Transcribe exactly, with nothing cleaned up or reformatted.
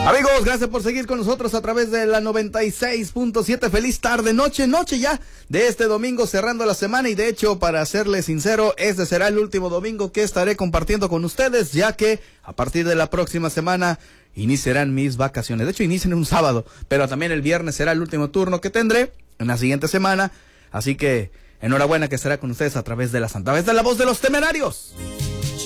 Amigos, gracias por seguir con nosotros a través de la noventa y seis punto siete. Feliz tarde, noche, noche ya de este domingo, cerrando la semana. Y de hecho, para serles sincero, este será el último domingo que estaré compartiendo con ustedes, ya que a partir de la próxima semana iniciarán mis vacaciones. De hecho, inician un sábado, pero también el viernes será el último turno que tendré en la siguiente semana. Así que enhorabuena que estará con ustedes a través de la Santa Vez de la Voz de los Temerarios.